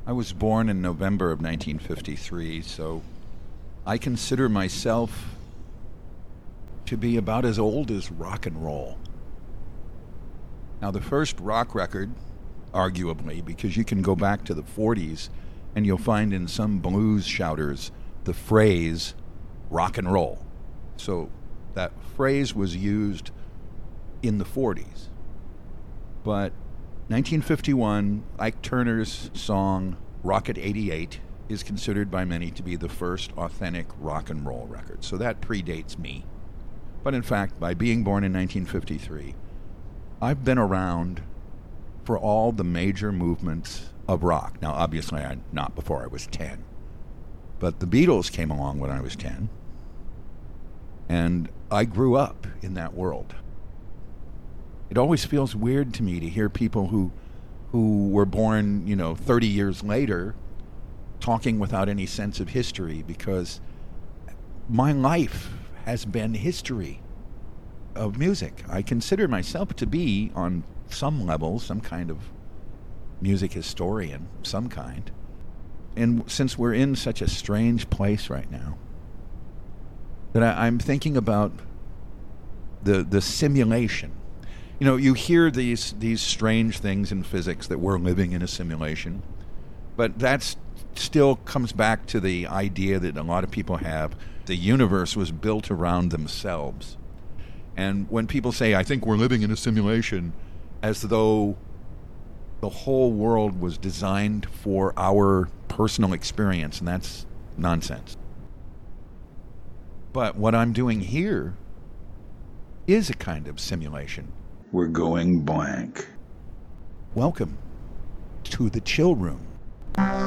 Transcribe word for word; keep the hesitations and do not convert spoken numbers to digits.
I was born in November of nineteen fifty-three, so I consider myself to be about as old as rock and roll. Now, the first rock record, arguably, because you can go back to the forties and you'll find in some blues shouters the phrase rock and roll. So that phrase was used in the forties. But nineteen fifty-one, Ike Turner's song Rocket eighty-eight is considered by many to be the first authentic rock and roll record. So that predates me. But in fact, by being born in nineteen fifty-three, I've been around for all the major movements of rock. Now, obviously, I, not before I was ten. But the Beatles came along when I was ten. And I grew up in that world. It always feels weird to me to hear people who who were born, you know, thirty years later talking without any sense of history, because my life has been history of music. I consider myself to be, on some level, some kind of music historian, some kind. And since we're in such a strange place right now, that I, I'm thinking about the the simulation. You know, you hear these these strange things in physics that we're living in a simulation, but that's still comes back to the idea that a lot of people have. The universe was built around themselves. And when people say, I think we're living in a simulation, as though the whole world was designed for our personal experience, and that's nonsense. But what I'm doing here is a kind of simulation. We're going blank. Welcome to the Chill Room.